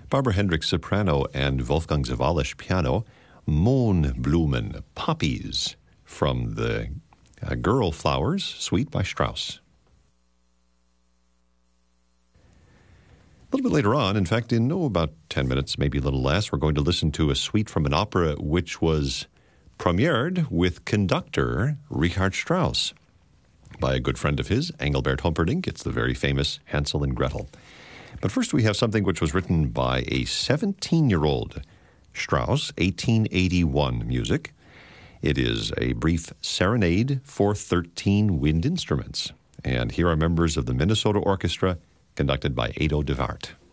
Barbara Hendricks soprano and Wolfgang Zawalisch piano. Mohnblumen, Poppies, from the Girl Flowers Suite by Strauss. A little bit later on, in fact, in about 10 minutes, maybe a little less, we're going to listen to a suite from an opera which was premiered with conductor Richard Strauss by a good friend of his, Engelbert Humperdinck. It's the very famous Hansel and Gretel. But first we have something which was written by a 17-year-old Strauss, 1881 music. It is a brief serenade for 13 wind instruments. And here are members of the Minnesota Orchestra, conducted by Ado de Waart.